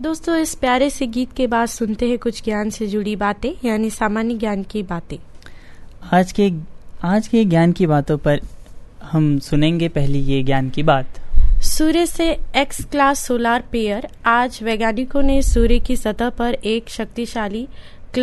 दोस्तों, इस प्यारे से गीत के बाद सुनते हैं कुछ ज्ञान से जुड़ी बातें, यानी सामान्य ज्ञान की बातें। आज के ज्ञान की बातों पर हम सुनेंगे पहली ये ज्ञान की बात। सूर्य से एक्स क्लास सोलार पेयर। आज वैज्ञानिकों ने सूर्य की सतह पर एक शक्तिशाली